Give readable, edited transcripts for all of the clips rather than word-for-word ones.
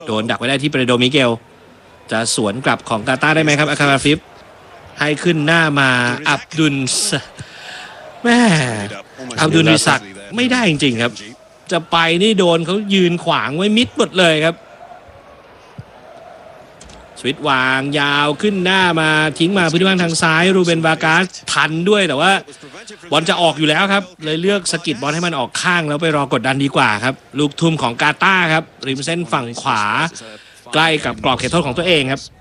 โดนดักไว้ได้ที่เปโดมิเกลจะสวนกลับของกาตาร์ได้ไหมครับอาคาราฟิฟให้ขึ้นหน้ามาอับดุลแม่อับดุลริซักไม่ได้จริงๆครับจะไปนี่โดนเขายืนขวางไว้มิดหมดเลยครับสวิตวางยาวขึ้นหน้ามาทิ้งมาพื้นที่ว่างทางซ้ายรูเบนวากาสทันด้วยแต่ว่าบอลจะออกอยู่แล้วครับเลยเลือกสกิดบอลให้มันออกข้างแล้วไปรอกดดันดีกว่าครับลูกทุ่มของกาตาร์ครับริมเส้นฝั่งขวาใกล้กับกรอบเขตโทษของตัวเองครับ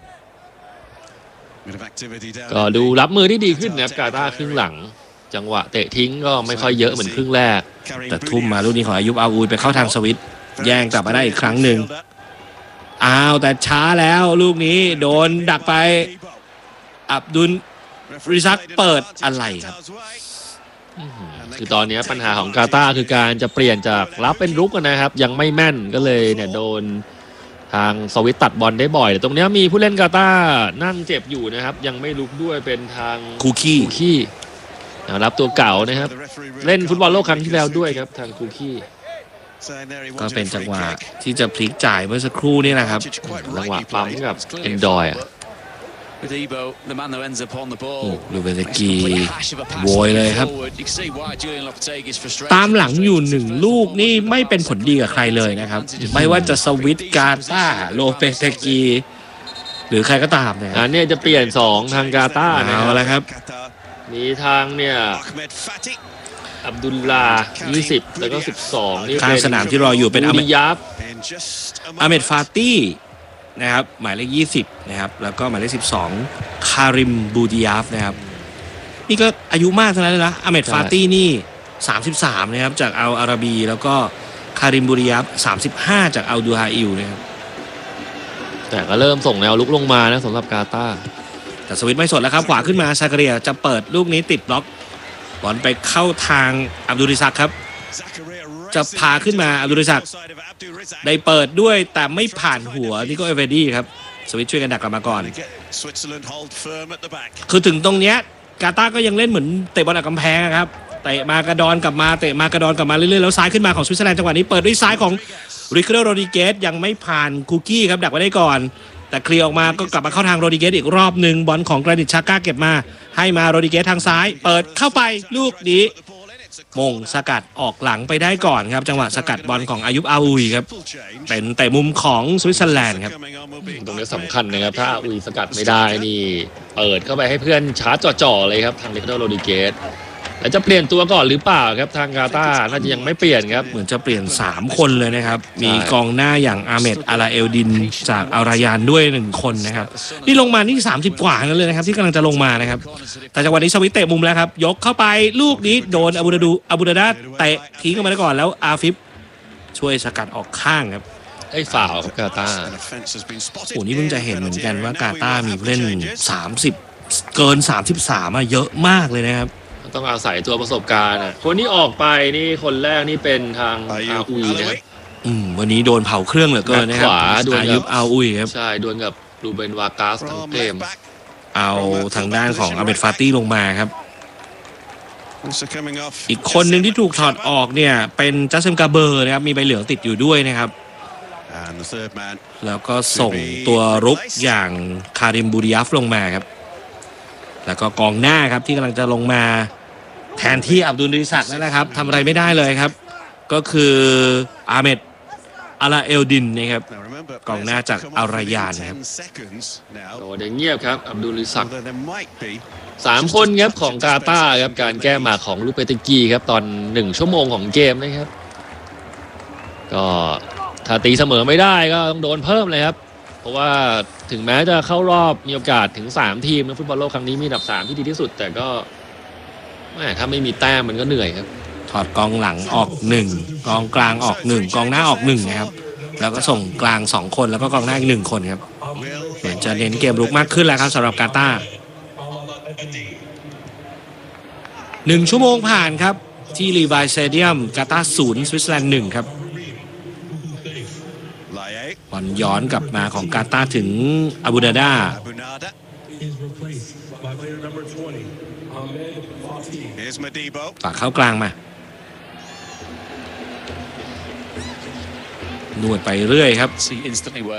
ก็ดูรับมือที่ดีขึ้นนะครับกาตาร์ครึ่งหลังจังหวะเตะทิ้งก็ไม่ค่อยเยอะเหมือนครึ่งแรกแต่ทุ่มมาลูกนี้ของอายุบอาอูยไปเข้าทางสวิตแย่งกลับมาได้อีกครั้งหนึ่งอ้าวแต่ช้าแล้วลูกนี้โดนดักไปอับดุลริซักเปิดอะไรครับคือตอนนี้ปัญหาของกาตาร์คือการจะเปลี่ยนจากรับเป็นรุกนะครับยังไม่แม่นก็เลยเนี่ยโดนทางสวิตตัดบอลได้บ่อยแต่ตรงนี้มีผู้เล่นกาตาร์นั่งเจ็บอยู่นะครับยังไม่ลุกด้วยเป็นทางคูคี้รับตัวเก่านะครับเล่นฟุตบอลโลกครั้งที่แล้วด้วยครับทางคูคี้ก็เป็นจังหวะที่จะพลิกจ่ายเมื่อสักครู่นี่นะครับจังหวะปั๊มกับเอนดอยลูเบเตกีโวยเลยครับตามหลังอยู่หนึ่งลูกนี่ไม่เป็นผลดีกับใครเลยนะครับไม่ว่าจะสวิตกาตาร์โลเปเตกีหรือใครก็ตามเนี่ยอันนี้จะเปลี่ยน2ทางกาตาร์นะครับมีทางเนี่ยอับดุลลา20แล้วก็12นี่ข้างสนามที่รออยู่เป็นอาเมดฟาตี้นะครับหมายเลข20นะครับแล้วก็หมายเลข12คาริมบูดิยาฟนะครับนี่ก็อายุมากเท่านั้นเลยนะอาเมดฟาตี้นี่33นะครับจากอัลอาราบีแล้วก็คาริมบูดิยาฟ35จากอัลดูฮาอิลนะครับแต่ก็เริ่มส่งแนวลุกลงมานะสำหรับกาตาร์แต่สวิตไม่สดแล้วครับขวาขึ้นมาซาการเรียจะเปิดลูกนี้ติดบล็อกบอลไปเข้าทางอับดุลริซักครับจะพาขึ้นมาอับดุลริซักได้เปิดด้วยแต่ไม่ผ่านหัวนี่ก็เอเวดี้ครับสวิตช่วยกันดักกลับมาก่อนคือถึงตรงเนี้ยกาตาร์ก็ยังเล่นเหมือนเตะบอลอัดกำแพงครับเตะมากระดอนกลับมาเตะมากระดอนกลับมาเรื่อยๆแล้วซ้ายขึ้นมาของสวิตเซอร์แลนด์จังหวะนี้เปิดด้วยซ้ายของริคาร์โด โรดริเกสยังไม่ผ่านคุกกี้ครับดักไว้ได้ก่อนแต่เคลียร์ออกมาก็กลับมาเข้าทางโรดิเกสอีกรอบหนึ่งบอลของกรานิตชาก้าเก็บมาให้มาโรดิเกสทางซ้ายเปิดเข้าไปลูกนี้มงสกัดออกหลังไปได้ก่อนครับจังหวะสกัดบอลของอายุบอาอุยครับเป็นแต่มุมของสวิตเซอร์แลนด์ครับตรงนี้สำคัญนะครับถ้าอาอุยสกัดไม่ได้นี่เปิดเข้าไปให้เพื่อนชาร์จจ่อๆเลยครับทางริคาร์โด โรดริเกสแล้วจะเปลี่ยนตัวก่อนหรือเปล่าครับทางกาตาร์น่าจะยังไม่เปลี่ยนครับเหมือนจะเปลี่ยน3คนเลยนะครับมีกองหน้าอย่างอาเมดอาราเอลดินจากอัลรายานด้วย1คนนะครับนี่ลงมานี่30กว่ากันเลยนะครับที่กำลังจะลงมานะครับแต่จังหวะนี้สวิตเตะมุมแล้วครับยกเข้าไปลูกนี้โดนอาบูดาดาเตะทิ้งเข้ามาได้ก่อนแล้วอาฟิฟช่วยสกัดออกข้างครับไอ้ฝ่าวของกาตาร์โอ้นี่เพิ่งจะเห็นเหมือนกันว่ากาตาร์มีผู้เล่น30เกิน33เยอะมากเลยนะครับต้องอาศัยตัวประสบการณ์คนที่ออกไปนี่คนแรกนี่เป็นทางอาอุยนะครับวันนี้โดนเผาเครื่องเหลือเกินนะครับขวาโดนกับอาอุยครับใช่โดนกับรูเบนวากาสทั้งเกมเอาทางด้านของอาเมดฟาตี้ลงมาครับอีกคนหนึ่งที่ถูกถอดออกเนี่ยเป็นจัสเซมกาเบอร์นะครับมีใบเหลืองติดอยู่ด้วยนะครับแล้วก็ส่งตัวรุกอย่างคาริมบูดิยาฟลงมาครับแล้วก็กองหน้าครับที่กำลังจะลงมาแทนที่อับดุลริซักนั่นนะครับทำอะไรไม่ได้เลยครับก็คืออาเมดอาราเอลดินนะครับกองหน้าจากอัลรายานนะครับโอ้เดี๋ยวเงียบครับอับดุลริซัก3คนครับของกาตาร์ครับการแก้มาของลูเปเตกีครับตอน1ชั่วโมงของเกมนะครับก็ถ้าตีเสมอไม่ได้ก็ต้องโดนเพิ่มเลยครับเพราะว่าถึงแม้จะเข้ารอบมีโอกาสถึง3ทีมนะฟุตบอลโลกครั้งนี้มีอันดับ3ที่ดีที่สุดแต่ก็ถ้าไม่มีแต้มมันก็เหนื่อยครับถอดกองหลังออก1กองกลางออก1กองหน้าออก1นะครับแล้วก็ส่งกลาง2คนแล้วก็กองหน้าอีก1คนครับเหมือนจะเน้นเกมรุกมากขึ้นแล้วครับสำหรับกาตาร์1ชั่วโมงผ่านครับที่ลีวายสเตเดียมกาตาร์0สวิตเซอร์แลนด์1ครับบอลย้อนกลับมาของกาตาร์ถึงอาบูดาดาฝากเข้ากลางมานวดไปเรื่อยครับ